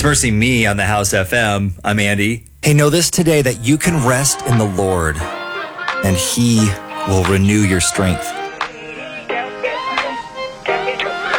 It's Mercy Me on the House FM. I'm Andy. Hey, know this today, that you can rest in the Lord, and He will renew your strength.